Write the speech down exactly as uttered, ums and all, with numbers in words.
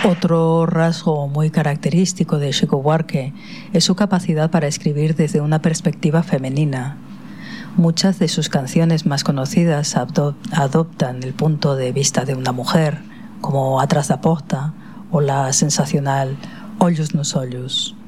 Otro rasgo muy característico de Chico Buarque es su capacidad para escribir desde una perspectiva femenina. Muchas de sus canciones más conocidas adoptan el punto de vista de una mujer, como Atrás da Porta o la sensacional Ollos nos ollos.